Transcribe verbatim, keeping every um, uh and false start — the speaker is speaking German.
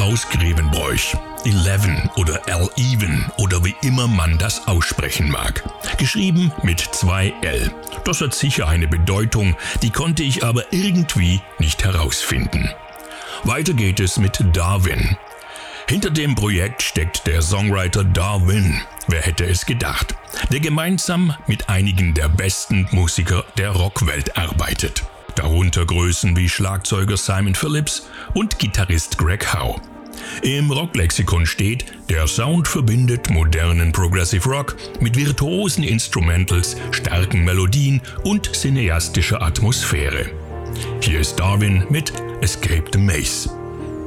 aus Grevenbroich. Eleven oder Eleven oder wie immer man das aussprechen mag. Geschrieben mit zwei L. Das hat sicher eine Bedeutung, die konnte ich aber irgendwie nicht herausfinden. Weiter geht es mit Darwin. Hinter dem Projekt steckt der Songwriter Darwin, wer hätte es gedacht, der gemeinsam mit einigen der besten Musiker der Rockwelt arbeitet. Darunter Größen wie Schlagzeuger Simon Phillips und Gitarrist Greg Howe. Im Rocklexikon steht, der Sound verbindet modernen Progressive Rock mit virtuosen Instrumentals, starken Melodien und cineastischer Atmosphäre. Hier ist Darwin mit Escape the Maze.